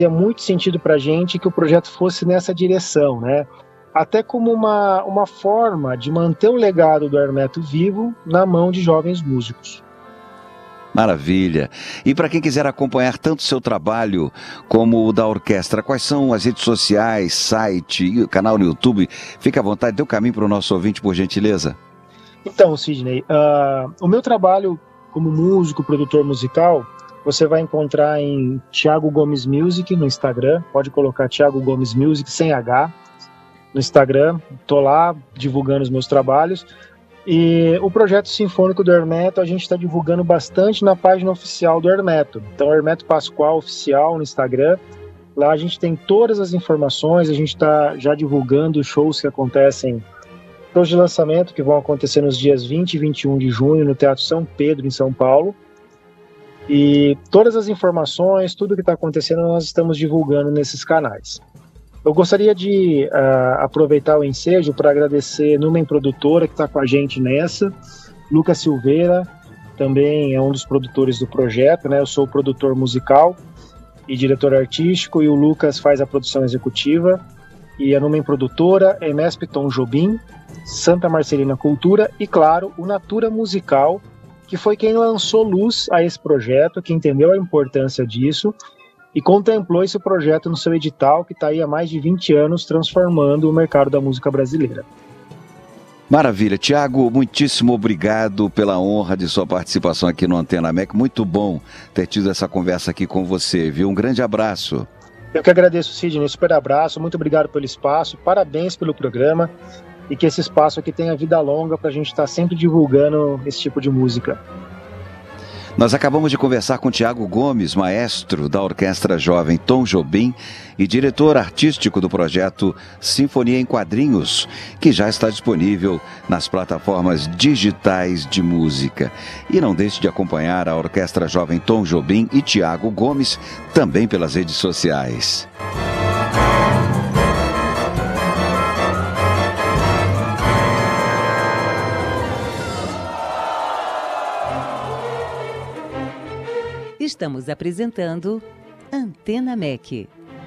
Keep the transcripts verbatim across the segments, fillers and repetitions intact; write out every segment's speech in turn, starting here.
muito sentido para a gente que o projeto fosse nessa direção, né? Até como uma, uma forma de manter o legado do Hermeto vivo na mão de jovens músicos. Maravilha. E para quem quiser acompanhar tanto o seu trabalho como o da orquestra, quais são as redes sociais, site, canal no YouTube? Fique à vontade, dê o caminho para o nosso ouvinte, por gentileza. Então, Sidney, uh, o meu trabalho como músico, produtor musical, você vai encontrar em Thiago Gomes Music no Instagram. Pode colocar Thiago Gomes Music sem H no Instagram. Estou lá divulgando os meus trabalhos. E o projeto sinfônico do Hermeto a gente está divulgando bastante na página oficial do Hermeto. Então, Hermeto Pascoal Oficial no Instagram. Lá a gente tem todas as informações, a gente está já divulgando shows que acontecem, shows de lançamento que vão acontecer nos dias vinte e vinte e um de junho no Teatro São Pedro, em São Paulo. E todas as informações, tudo que está acontecendo, nós estamos divulgando nesses canais. Eu gostaria de uh, aproveitar o ensejo para agradecer Numen Produtora, que está com a gente nessa, Lucas Silveira, também é um dos produtores do projeto, né? Eu sou o produtor musical e diretor artístico, e o Lucas faz a produção executiva, e a Numen Produtora, Emesp Tom Jobim, Santa Marcelina Cultura e, claro, o Natura Musical, que foi quem lançou luz a esse projeto, que entendeu a importância disso, e contemplou esse projeto no seu edital, que está aí há mais de vinte anos transformando o mercado da música brasileira. Maravilha. Tiago, muitíssimo obrigado pela honra de sua participação aqui no Antena M E C. Muito bom ter tido essa conversa aqui com você, viu? Um grande abraço. Eu que agradeço, Sidney. Super abraço. Muito obrigado pelo espaço. Parabéns pelo programa. E que esse espaço aqui tenha vida longa para a gente estar sempre divulgando esse tipo de música. Nós acabamos de conversar com Thiago Gomes, maestro da Orquestra Jovem Tom Jobim e diretor artístico do projeto Sinfonia em Quadrinhos, que já está disponível nas plataformas digitais de música. E não deixe de acompanhar a Orquestra Jovem Tom Jobim e Thiago Gomes também pelas redes sociais. Estamos apresentando Antena M E C.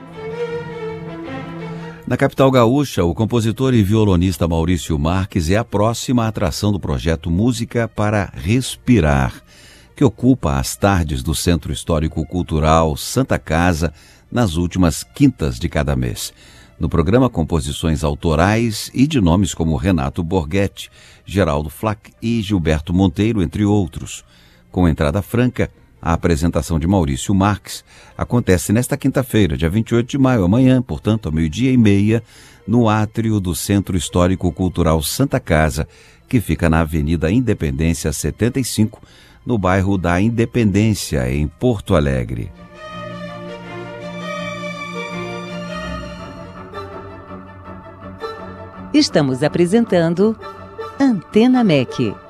Na capital gaúcha, o compositor e violonista Maurício Marques é a próxima atração do projeto Música para Respirar, que ocupa as tardes do Centro Histórico Cultural Santa Casa nas últimas quintas de cada mês. No programa, composições autorais e de nomes como Renato Borghetti, Geraldo Flack e Gilberto Monteiro, entre outros. Com entrada franca, a apresentação de Maurício Marques acontece nesta quinta-feira, dia vinte e oito de maio, amanhã, portanto, ao meio-dia e meia, no átrio do Centro Histórico Cultural Santa Casa, que fica na Avenida Independência setenta e cinco, no bairro da Independência, em Porto Alegre. Estamos apresentando Antena M E C.